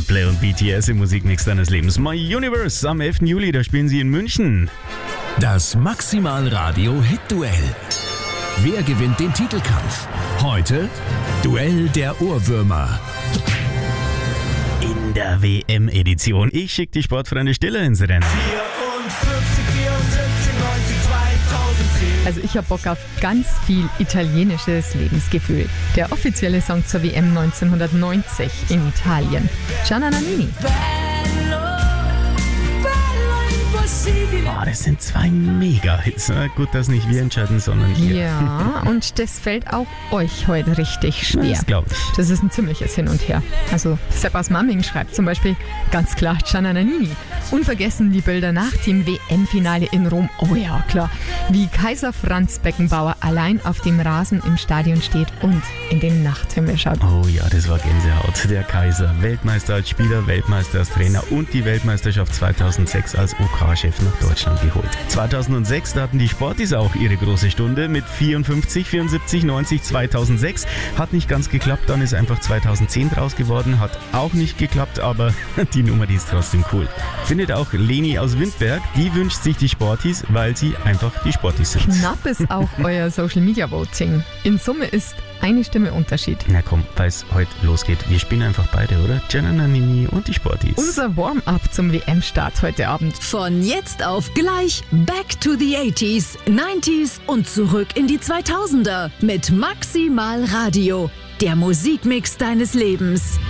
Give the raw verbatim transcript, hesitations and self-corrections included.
Coldplay und B T S im Musikmix deines Lebens. My Universe am elften Juli, da spielen sie in München. Das Maximal Radio Hit Duell. Wer gewinnt den Titelkampf? Heute Duell der Ohrwürmer. In der W M-Edition. Ich schicke die Sportfreunde Stiller ins Rennen. vierundfünfzig, vierundsiebzig, neunzig, zweitausendzehn. Also ich habe Bock auf ganz viel italienisches Lebensgefühl. Der offizielle Song zur W M neunzehnhundertneunzig in Italien. Gianna Nannini. Oh, das sind zwei Mega-Hits. Gut, dass nicht wir entscheiden, sondern ihr. Ja, und das fällt auch euch heute richtig schwer. Das glaube ich. Das ist ein ziemliches Hin und Her. Also Sepp aus Mamming schreibt zum Beispiel ganz klar Gianna Nannini. Unvergessen die Bilder nach dem W M-Finale in Rom. Oh ja, klar. Wie Kaiser Franz Beckenbauer allein auf dem Rasen im Stadion steht und in den Nachthimmel schaut. Oh ja, das war Gänsehaut. Der Kaiser, Weltmeister als Spieler, Weltmeister als Trainer und die Weltmeisterschaft zweitausendsechs als O K-Chef nach Deutschland geholt. zweitausendsechs, da hatten die Sportis auch ihre große Stunde mit vierundfünfzig, vierundsiebzig, neunzig, zweitausendsechs. Hat nicht ganz geklappt, dann ist einfach zweitausendzehn draus geworden. Hat auch nicht geklappt, aber die Nummer, die ist trotzdem cool. Findet auch Leni aus Windberg, die wünscht sich die Sportis, weil sie einfach die Sportis sind. Knapp ist auch euer Social Media Voting. In Summe ist eine Stimme Unterschied. Na komm, weil es heute losgeht, wir spielen einfach beide, oder? Gianna Nannini und die Sportis. Unser Warm-up zum W M-Start heute Abend. Von jetzt auf gleich Back to the eighties, nineties und zurück in die zweitausender mit Maximal Radio, der Musikmix deines Lebens.